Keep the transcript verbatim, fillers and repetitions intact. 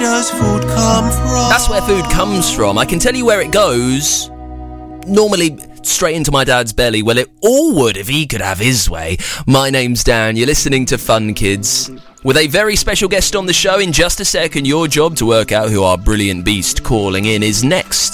does food come from? That's where food comes from. I can tell you where it goes. Normally straight into my dad's belly. Well, it all would if he could have his way. My name's Dan. You're listening to Fun Kids. With a very special guest on the show in just a second. Your job to work out who our brilliant beast calling in is next.